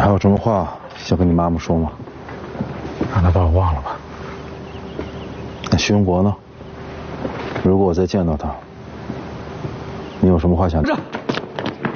还有什么话想跟你妈妈说吗？ 让她把我忘了吧。 那徐永国呢？如果我再见到他，你有什么话想？ 是。